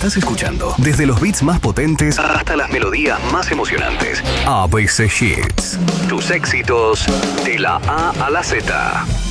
estás escuchando. Desde los beats más potentes hasta las melodías más emocionantes. ABC Hits. Tus éxitos de la A a la Z.